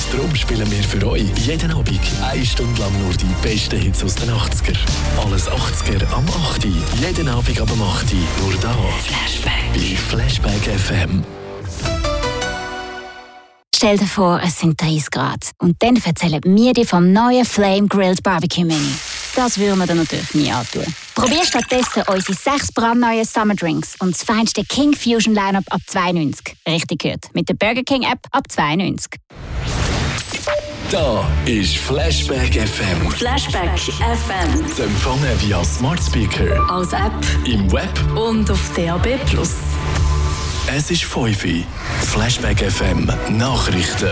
Darum spielen wir für euch jeden Abend 1 Stunde lang nur die besten Hits aus den 80er. Alles 80er am 8. Jeden Abend ab 8. Nur da. Bei Flashback FM. Stell dir vor, es sind 30 Grad. Und dann erzählen wir dir vom neuen Flame Grilled Barbecue Menu. Das würden wir dir natürlich nie antun. Probier stattdessen unsere 6 brandneuen Summer Drinks und das feinste King Fusion Lineup ab 92. Richtig gehört. Mit der Burger King App ab 92. Da ist Flashback FM. Flashback FM. Zu empfangen via Smart Speaker, Als App im Web und auf DAB+. Es ist 5 Uhr. Flashback FM Nachrichten.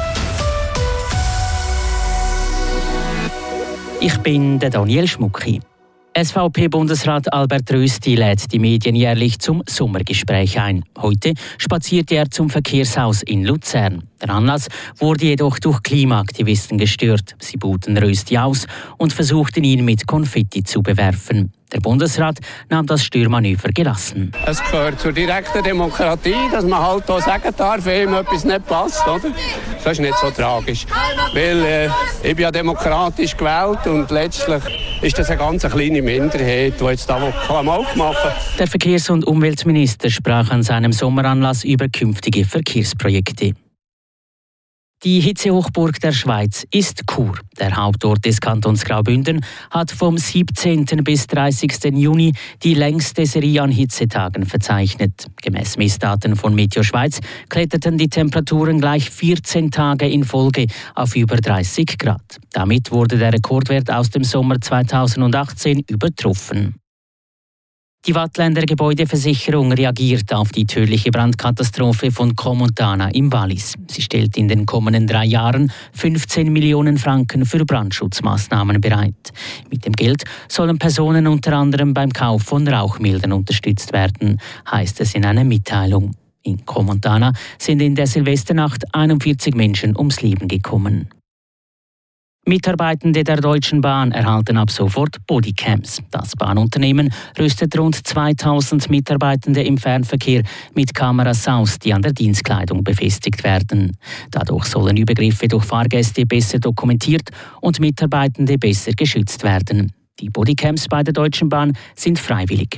Ich bin der Daniel Schmucki. SVP-Bundesrat Albert Rösti lädt die Medien jährlich zum Sommergespräch ein. Heute spaziert er zum Verkehrshaus in Luzern. Der Anlass wurde jedoch durch Klimaaktivisten gestört. Sie buhten Rösti aus und versuchten ihn mit Konfetti zu bewerfen. Der Bundesrat nahm das Störmanöver gelassen. Es gehört zur direkten Demokratie, dass man halt auch sagen darf, wenn ihm etwas nicht passt, oder? Das ist nicht so tragisch, weil ich bin ja demokratisch gewählt und letztlich ist das eine ganz kleine Minderheit, die jetzt da Klamauk machen. Der Verkehrs- und Umweltminister sprach an seinem Sommeranlass über künftige Verkehrsprojekte. Die Hitzehochburg der Schweiz ist Chur. Der Hauptort des Kantons Graubünden hat vom 17. bis 30. Juni die längste Serie an Hitzetagen verzeichnet. Gemäss Messdaten von Meteo Schweiz kletterten die Temperaturen gleich 14 Tage in Folge auf über 30 Grad. Damit wurde der Rekordwert aus dem Sommer 2018 übertroffen. Die Waadtländer Gebäudeversicherung reagiert auf die tödliche Brandkatastrophe von Crans-Montana im Wallis. Sie stellt in den kommenden 3 Jahren 15 Millionen Franken für Brandschutzmaßnahmen bereit. Mit dem Geld sollen Personen unter anderem beim Kauf von Rauchmildern unterstützt werden, heißt es in einer Mitteilung. In Crans-Montana sind in der Silvesternacht 41 Menschen ums Leben gekommen. Mitarbeitende der Deutschen Bahn erhalten ab sofort Bodycams. Das Bahnunternehmen rüstet rund 2000 Mitarbeitende im Fernverkehr mit Kameras aus, die an der Dienstkleidung befestigt werden. Dadurch sollen Übergriffe durch Fahrgäste besser dokumentiert und Mitarbeitende besser geschützt werden. Die Bodycams bei der Deutschen Bahn sind freiwillig.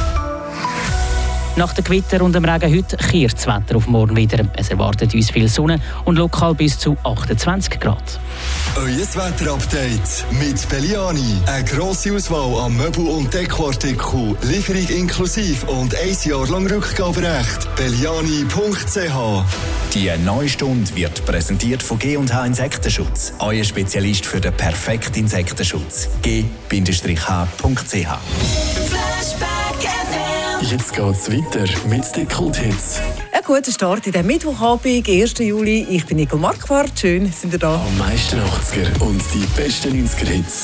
Nach dem Gewitter und dem Regen heute kehrt das Wetter auf morgen wieder. Es erwartet uns viel Sonne und lokal bis zu 28 Grad. Euer Wetterupdate mit Belliani. Eine grosse Auswahl an Möbel- und Dekoartikeln, Lieferung inklusive und 1 Jahr lang Rückgaberecht. Belliani.ch. Die neue Stunde wird präsentiert von G&H Insektenschutz. Euer Spezialist für den perfekten Insektenschutz. G-H.ch. Jetzt geht's weiter mit den Kulthits. Ein guter Start in den Mittwochabend, 1. Juli. Ich bin Nicole Marquardt. Schön, sind ihr da. Am meisten 80er und die besten 90er Hits.